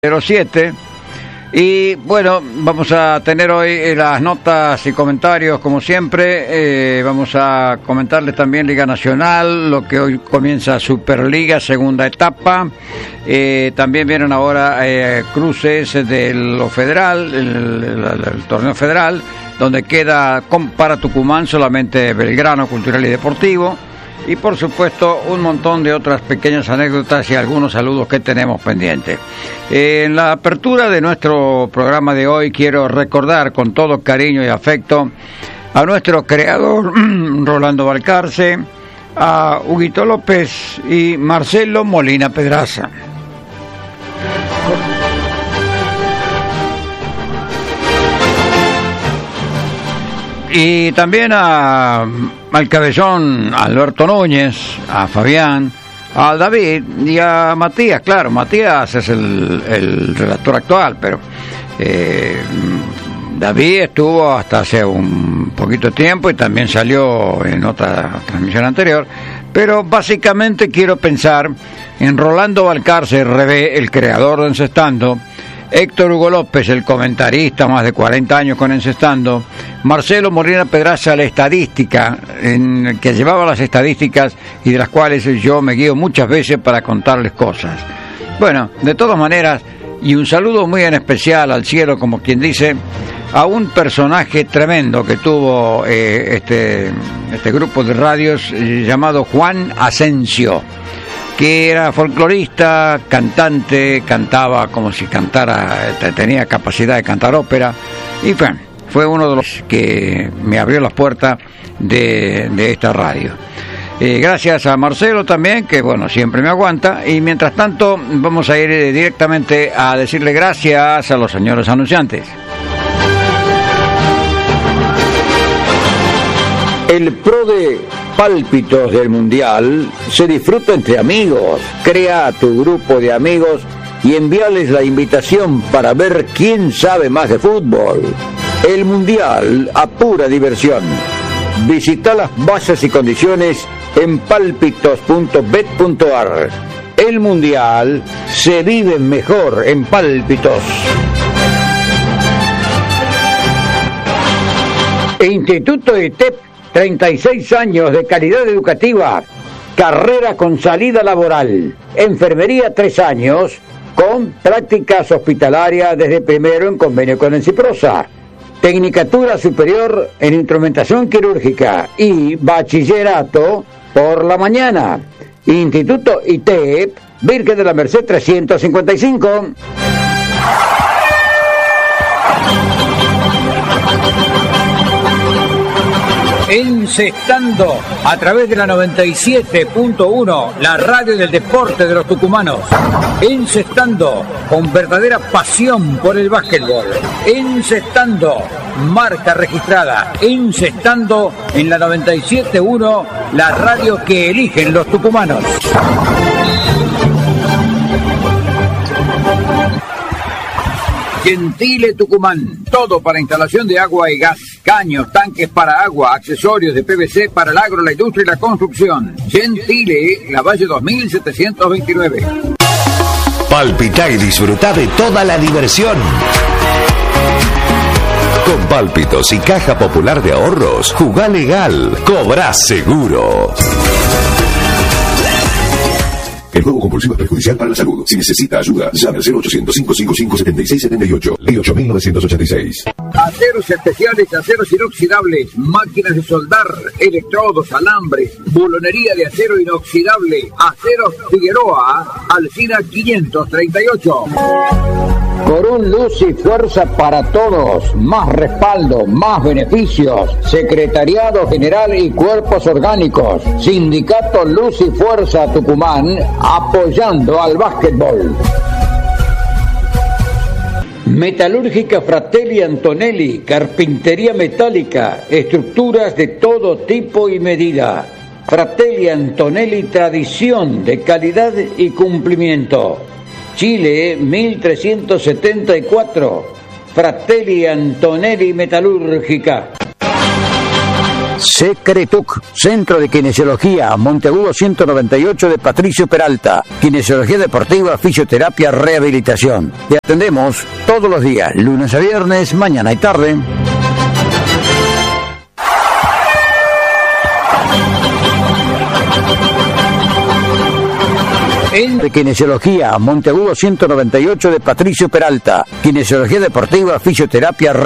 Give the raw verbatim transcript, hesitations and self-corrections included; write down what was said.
cero siete. Y bueno, vamos a tener hoy las notas y comentarios como siempre. Eh, vamos a comentarles también Liga Nacional, lo que hoy comienza Superliga, segunda etapa. Eh, también vienen ahora eh, cruces de lo federal, el, el, el torneo federal, donde queda con, para Tucumán solamente Belgrano, Cultural y Deportivo. Y por supuesto un montón de otras pequeñas anécdotas y algunos saludos que tenemos pendientes. Eh, en la apertura de nuestro programa de hoy quiero recordar con todo cariño y afecto a nuestro creador Rolando Balcarce, a Huguito López y Marcelo Molina Pedraza. Y también a, al cabezón Alberto Núñez, a Fabián, a David y a Matías. Claro, Matías es el, el relator actual, pero eh, David estuvo hasta hace un poquito de tiempo y también salió en otra transmisión anterior. Pero básicamente quiero pensar en Rolando Balcarce, Rebé, el creador de Encestando, Héctor Hugo López, el comentarista, más de cuarenta años con Encestando, Marcelo Molina Pedraza, la estadística, en el que llevaba las estadísticas y de las cuales yo me guío muchas veces para contarles cosas. Bueno, de todas maneras, y un saludo muy en especial al cielo, como quien dice, a un personaje tremendo que tuvo eh, este, este grupo de radios eh, llamado Juan Asensio, que era folclorista, cantante, cantaba como si cantara, tenía capacidad de cantar ópera, y fue, fue uno de los que me abrió las puertas de, de esta radio. Eh, gracias a Marcelo también, que bueno, siempre me aguanta, y mientras tanto vamos a ir directamente a decirle gracias a los señores anunciantes. El Pro de Pálpitos del Mundial se disfruta entre amigos. Crea a tu grupo de amigos y envíales la invitación para ver quién sabe más de fútbol. El Mundial a pura diversión. Visita las bases y condiciones en pálpitos punto bet punto ar. El Mundial se vive mejor en Pálpitos. Instituto I T E P, treinta y seis años de calidad educativa, carrera con salida laboral, enfermería tres años, con prácticas hospitalarias desde primero en convenio con Enciprosa, tecnicatura superior en instrumentación quirúrgica y bachillerato por la mañana. Instituto I T E P, Virgen de la Merced trescientos cincuenta y cinco. Encestando a través de la noventa y siete punto uno, la radio del deporte de los tucumanos. Encestando con verdadera pasión por el básquetbol. Encestando, marca registrada. Encestando en la noventa y siete punto uno, la radio que eligen los tucumanos. Gentile Tucumán, todo para instalación de agua y gas, caños, tanques para agua, accesorios de P V C para el agro, la industria y la construcción. Gentile, la Valle dos mil setecientos veintinueve. Palpitá y disfrutá de toda la diversión. Con Pálpitos y Caja Popular de Ahorros, jugá legal, cobrá seguro. El juego compulsivo es perjudicial para la salud. Si necesita ayuda, llame al cero ochocientos, cinco cinco cinco, siete seis siete ocho. Ley ocho mil novecientos ochenta y seis. Aceros especiales, aceros inoxidables, máquinas de soldar, electrodos, alambres, bulonería de acero inoxidable. Aceros Figueroa, Alcina quinientos treinta y ocho. Corún, luz y fuerza para todos. Más respaldo, más beneficios. Secretariado General y Cuerpos Orgánicos. Sindicato Luz y Fuerza Tucumán, apoyando al básquetbol. Metalúrgica Fratelli Antonelli, carpintería metálica, estructuras de todo tipo y medida. Fratelli Antonelli, tradición de calidad y cumplimiento. Chile mil trescientos setenta y cuatro, Fratelli Antonelli Metalúrgica. Secretuc, Centro de Kinesiología, Monteagudo ciento noventa y ocho de Patricio Peralta. Kinesiología deportiva, fisioterapia, rehabilitación. Te atendemos todos los días, lunes a viernes, mañana y tarde. En de Kinesiología, Monteagudo ciento noventa y ocho de Patricio Peralta. Kinesiología deportiva, fisioterapia,